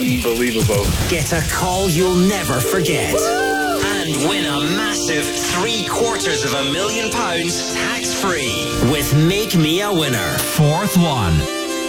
Unbelievable. Get a call you'll never forget. And win a massive £750,000 tax-free with Make Me a Winner. Fourth one.